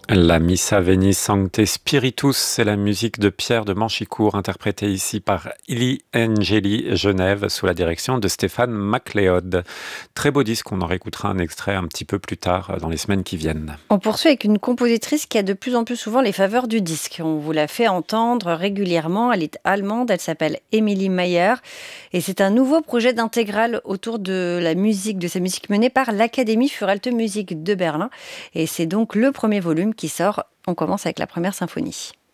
La Missa Veni Sancte Spiritus, c'est la musique de Pierre de Manchicourt, interprétée ici par Ili Angeli Genève, sous la direction de Stéphane MacLeod. Très beau disque, on en réécoutera un extrait un petit peu plus tard, dans les semaines qui viennent. On poursuit avec une compositrice qui a de plus en plus souvent les faveurs du disque. On vous la fait entendre régulièrement. Elle est allemande, elle s'appelle Emilie Mayer. Et c'est un nouveau projet d'intégrale autour de la musique, de sa musique menée par l'Académie für Alte Musik de Berlin. Et c'est donc le premier volume qui sort. On commence avec la première symphonie.